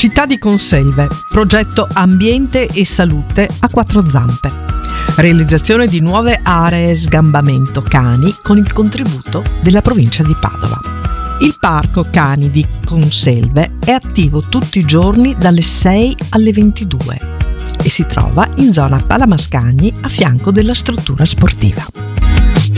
Città di Conselve, progetto Ambiente e Salute a quattro zampe. Realizzazione di nuove aree sgambamento cani con il contributo della provincia di Padova. Il Parco Cani di Conselve è attivo tutti i giorni dalle 6 alle 22 e si trova in zona Palamascagni a fianco della struttura sportiva.